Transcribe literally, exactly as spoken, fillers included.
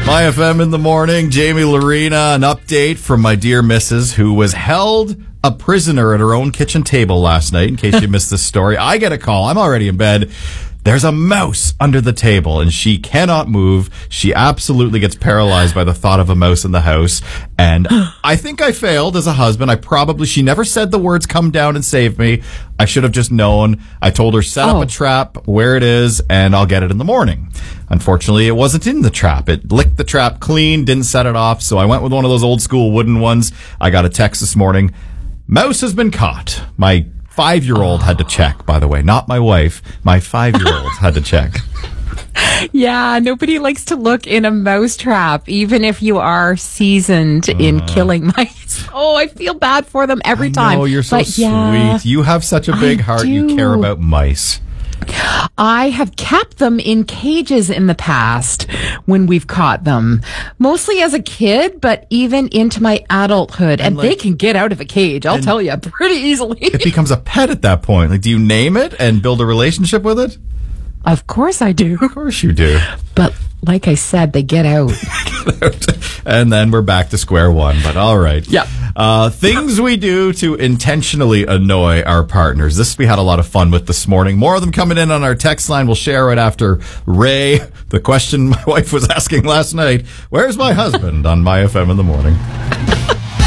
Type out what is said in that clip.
My F M in the morning. Jamie Lorena, an update from my dear missus who was held a prisoner at her own kitchen table last night, in case you missed this story. I get a call. I'm already in bed. There's a mouse under the table, and she cannot move. She absolutely gets paralyzed by the thought of a mouse in the house. And I think I failed as a husband. I probably, she never said the words, come down and save me. I should have just known. I told her, set Oh. up a trap where it is, and I'll get it in the morning. Unfortunately, it wasn't in the trap. It licked the trap clean, didn't set it off. So I went with one of those old school wooden ones. I got a text this morning. Mouse has been caught. My five-year-old had to check, by the way, not my wife. My five-year-old had to check. Yeah, nobody likes to look in a mouse trap, even if you are seasoned uh, in killing mice. Oh, I feel bad for them every I time. Oh, you're so but sweet. Yeah, you have such a big I heart. do. You care about mice. I have kept them in cages in the past when we've caught them, mostly as a kid, but even into my adulthood. And, and like, they can get out of a cage, I'll tell you, pretty easily. It becomes a pet at that point. Like, do you name it and build a relationship with it? Of course I do. Of course you do. But like I said, they get out. Get out. And then we're back to square one. But all right. Yeah. Uh, things we do to intentionally annoy our partners. This we had a lot of fun with this morning. More of them coming in on our text line. We'll share it after Ray. The question my wife was asking last night, where's my husband on My F M in the morning?